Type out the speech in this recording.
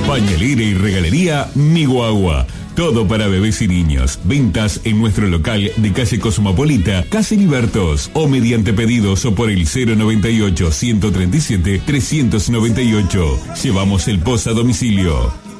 Pañalera y regalería Mi Guagua. Todo para bebés y niños. Ventas en nuestro local de calle Cosmopolita, Calle Libertos, o mediante pedidos o por el 098 137 398. Llevamos el post a domicilio.